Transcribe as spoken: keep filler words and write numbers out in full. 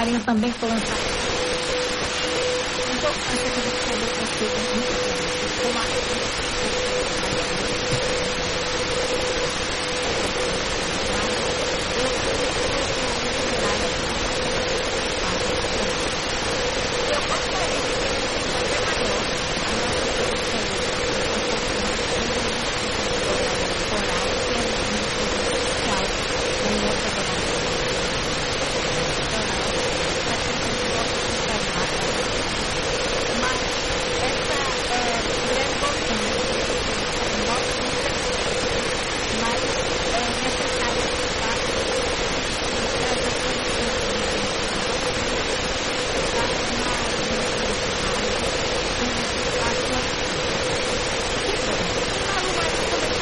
Marinho também foi lançado. A importância que a gente falou para vocês é muito grande. Como a